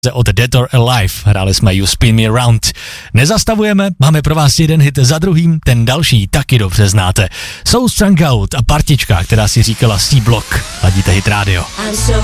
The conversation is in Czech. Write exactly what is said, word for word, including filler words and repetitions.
od Dead or Alive, hráli jsme You Spin Me Around. Nezastavujeme, máme pro vás jeden hit za druhým, ten další taky dobře znáte. Jsou Strung Out a partička, která si říkala C-Block. Ladíte Hit Radio.